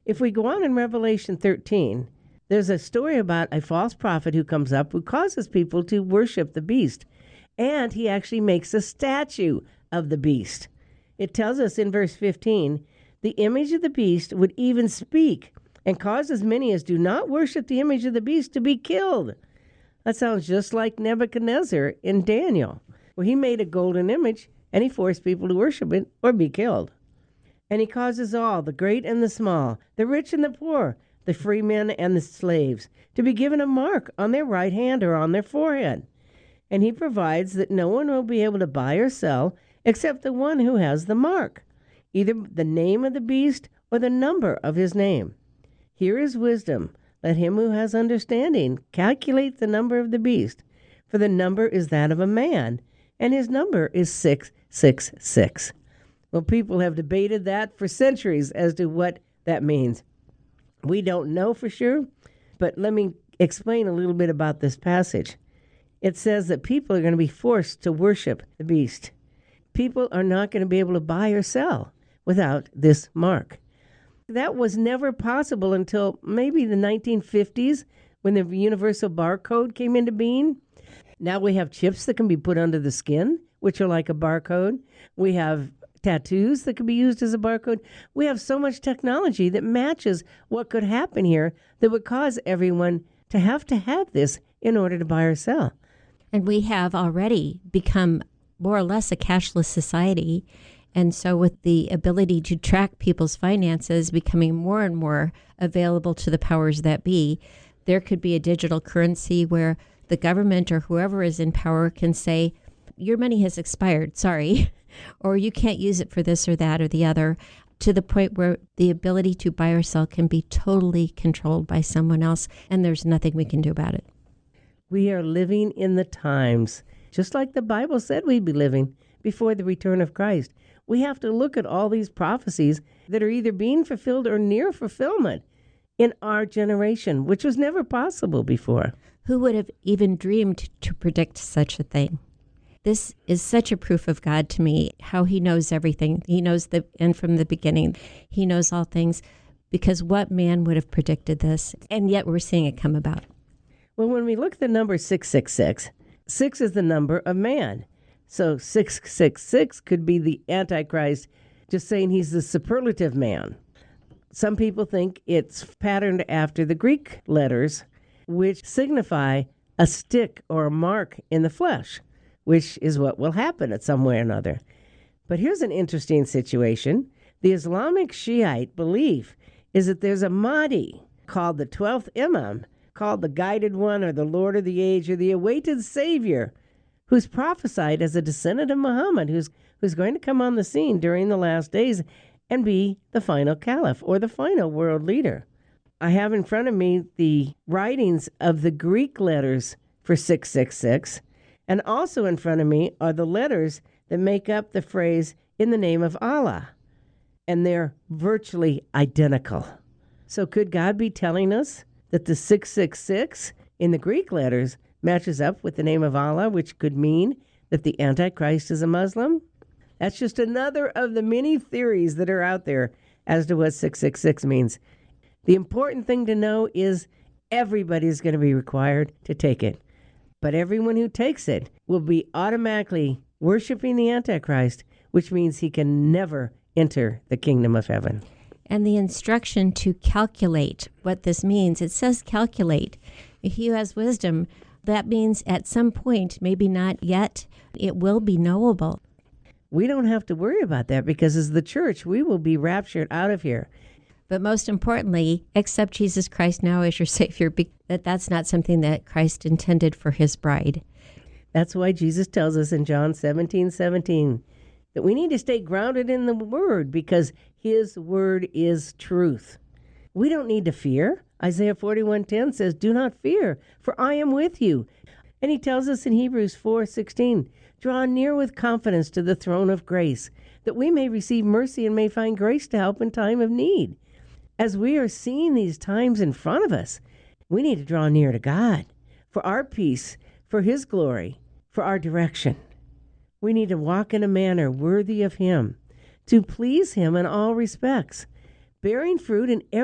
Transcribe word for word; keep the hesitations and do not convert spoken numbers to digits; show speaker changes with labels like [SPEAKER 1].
[SPEAKER 1] If we go on in Revelation thirteen, there's a story about a false prophet who comes up who causes people to worship the beast. And he actually makes a statue of the beast. It tells us in verse fifteen, the image of the beast would even speak and cause as many as do not worship the image of the beast to be killed. That sounds just like Nebuchadnezzar in Daniel, where he made a golden image and he forced people to worship it or be killed. And he causes all, the great and the small, the rich and the poor, the free men and the slaves, to be given a mark on their right hand or on their forehead. And he provides that no one will be able to buy or sell except the one who has the mark, either the name of the beast or the number of his name. Here is wisdom. Let him who has understanding calculate the number of the beast, for the number is that of a man, and his number is six six six. Well, people have debated that for centuries as to what that means. We don't know for sure, but let me explain a little bit about this passage. It says that people are going to be forced to worship the beast. People are not going to be able to buy or sell without this mark. That was never possible until maybe the nineteen fifties when the universal barcode came into being. Now we have chips that can be put under the skin, which are like a barcode. We have tattoos that can be used as a barcode. We have so much technology that matches what could happen here that would cause everyone to have to have this in order to buy or sell.
[SPEAKER 2] And we have already become more or less a cashless society. And so with the ability to track people's finances becoming more and more available to the powers that be, there could be a digital currency where the government or whoever is in power can say, your money has expired, sorry, or you can't use it for this or that or the other, to the point where the ability to buy or sell can be totally controlled by someone else, and there's nothing we can do about it.
[SPEAKER 1] We are living in the times, just like the Bible said we'd be living before the return of Christ. We have to look at all these prophecies that are either being fulfilled or near fulfillment in our generation, which was never possible before.
[SPEAKER 2] Who would have even dreamed to predict such a thing? This is such a proof of God to me, how he knows everything. He knows the end from the beginning. He knows all things, because what man would have predicted this? And yet we're seeing it come about.
[SPEAKER 1] Well, when we look at the number six six six, six is the number of man. So six six six could be the Antichrist, just saying he's the superlative man. Some people think it's patterned after the Greek letters, which signify a stick or a mark in the flesh, which is what will happen at some way or another. But here's an interesting situation. The Islamic Shiite belief is that there's a Mahdi called the twelfth Imam, called the Guided One or the Lord of the Age or the Awaited Savior, who's prophesied as a descendant of Muhammad, who's, who's going to come on the scene during the last days and be the final caliph or the final world leader. I have in front of me the writings of the Greek letters for six six six, and also in front of me are the letters that make up the phrase, in the name of Allah, and they're virtually identical. So could God be telling us that the six six six in the Greek letters matches up with the name of Allah, which could mean that the Antichrist is a Muslim? That's just another of the many theories that are out there as to what six six six means. The important thing to know is everybody's going to be required to take it. But everyone who takes it will be automatically worshiping the Antichrist, which means he can never enter the kingdom of heaven.
[SPEAKER 2] And the instruction to calculate what this means, it says calculate. If he has wisdom, that means at some point, maybe not yet, it will be knowable.
[SPEAKER 1] We don't have to worry about that because as the church, we will be raptured out of here.
[SPEAKER 2] But most importantly, accept Jesus Christ now as your Savior, that that's not something that Christ intended for his bride.
[SPEAKER 1] That's why Jesus tells us in John seventeen seventeen that we need to stay grounded in the Word because his Word is truth. We don't need to fear. Isaiah forty-one ten says, do not fear, for I am with you. And he tells us in Hebrews four sixteen, draw near with confidence to the throne of grace, that we may receive mercy and may find grace to help in time of need. As we are seeing these times in front of us, we need to draw near to God for our peace, for his glory, for our direction. We need to walk in a manner worthy of him, to please him in all respects, bearing fruit in every